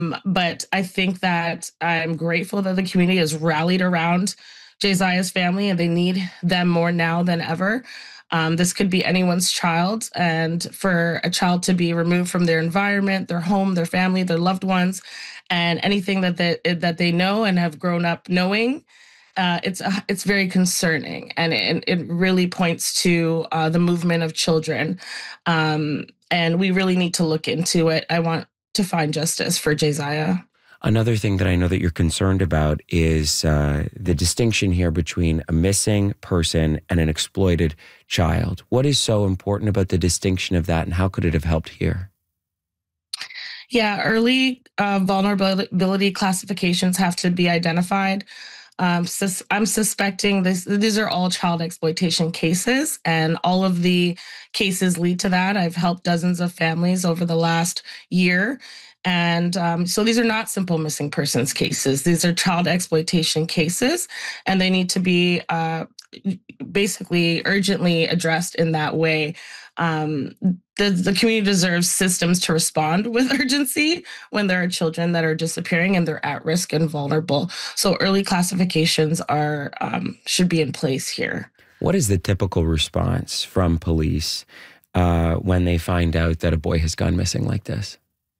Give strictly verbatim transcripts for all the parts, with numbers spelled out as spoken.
but I think that I'm grateful that the community has rallied around Josiah's family, and they need them more now than ever. Um, this could be anyone's child, and for a child to be removed from their environment, their home, their family, their loved ones, and anything that they, that they know and have grown up knowing, uh, it's uh, it's very concerning, and it, it really points to uh, the movement of children, um, and we really need to look into it. I want to find justice for Josiah. Another thing that I know that you're concerned about is uh, the distinction here between a missing person and an exploited child. What is so important about the distinction of that, and how could it have helped here? Yeah, early uh, vulnerability classifications have to be identified. Um, sus- I'm suspecting this, these are all child exploitation cases, and all of the cases lead to that. I've helped dozens of families over the last year. And um, so these are not simple missing persons cases. These are child exploitation cases, and they need to be uh, basically urgently addressed in that way. Um, the, the community deserves systems to respond with urgency when there are children that are disappearing and they're at risk and vulnerable. So early classifications are um, should be in place here. What is the typical response from police uh, when they find out that a boy has gone missing like this?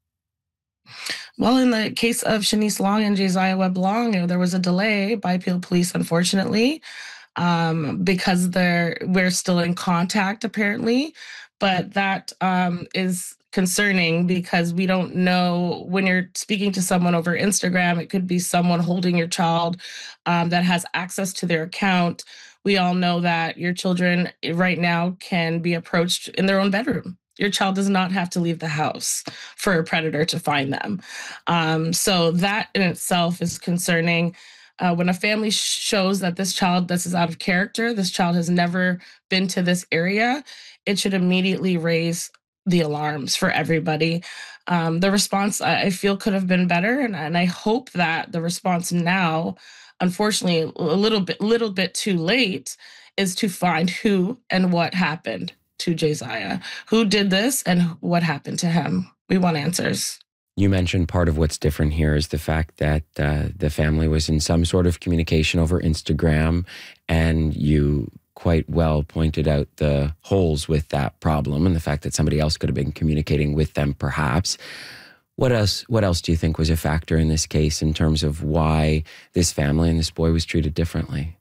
Well, in the case of Shanice Long and Josiah Webb Long, there was a delay by Peel Police, unfortunately, um, because they're we're still in contact apparently, but that um, is concerning because we don't know when you're speaking to someone over Instagram. It could be someone holding your child um, that has access to their account. We all know that your children right now can be approached in their own bedroom. Your child does not have to leave the house for a predator to find them. Um, so that in itself is concerning. Uh, when a family sh- shows that this child, this is out of character, this child has never been to this area, it should immediately raise the alarms for everybody. Um, the response, I, I feel, could have been better, and, and I hope that the response now, unfortunately, a little bit, little bit too late, is to find who and what happened to Josiah. Who did this and what happened to him? We want answers. You mentioned part of what's different here is the fact that uh, the family was in some sort of communication over Instagram, and you quite well pointed out the holes with that problem and the fact that somebody else could have been communicating with them perhaps. What else, what else do you think was a factor in this case in terms of why this family and this boy was treated differently?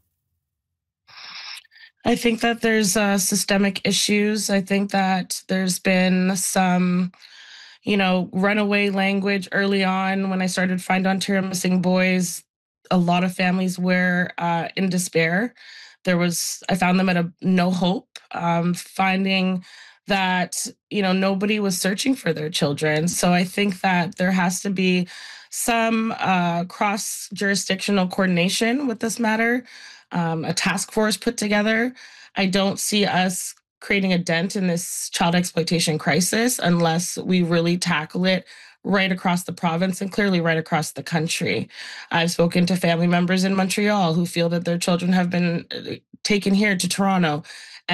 I think that there's uh, systemic issues. I think that there's been some, you know, runaway language early on when I started to find Ontario missing boys. A lot of families were uh, in despair. There was, I found them at a no hope, um, finding that, you know, nobody was searching for their children. So I think that there has to be some uh, cross jurisdictional coordination with this matter, um, a task force put together. I don't see us creating a dent in this child exploitation crisis unless we really tackle it right across the province and clearly right across the country. I've spoken to family members in Montreal who feel that their children have been uh, taken here to Toronto,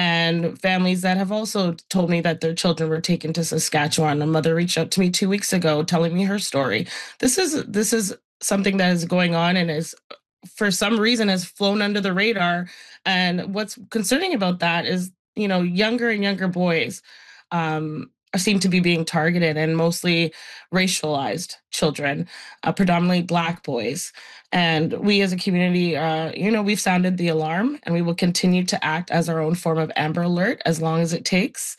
and families that have also told me that their children were taken to Saskatchewan. A mother reached out to me two weeks ago telling me her story. This is this is something that is going on and is for some reason has flown under the radar. And what's concerning about that is, you know, younger and younger boys um, seem to be being targeted, and mostly racialized children, uh, predominantly Black boys. And we as a community, uh, you know, we've sounded the alarm, and we will continue to act as our own form of Amber Alert as long as it takes.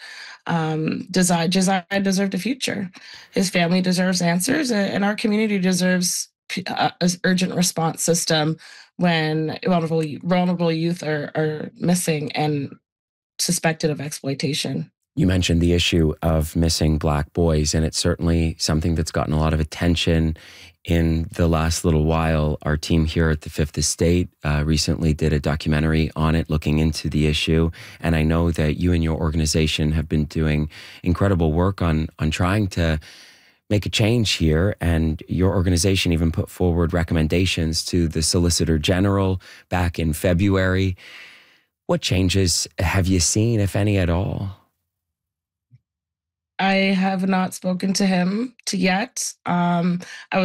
Um, Josiah, Josiah deserved a future. His family deserves answers, and our community deserves uh, an urgent response system when vulnerable vulnerable youth are, are missing and suspected of exploitation. You mentioned the issue of missing Black boys, and it's certainly something that's gotten a lot of attention in the last little while. Our team here at the Fifth Estate uh, recently did a documentary on it, looking into the issue. And I know that you and your organization have been doing incredible work on, on trying to make a change here. And your organization even put forward recommendations to the Solicitor General back in February. What changes have you seen, if any at all? I have not spoken to him to yet. Um, I was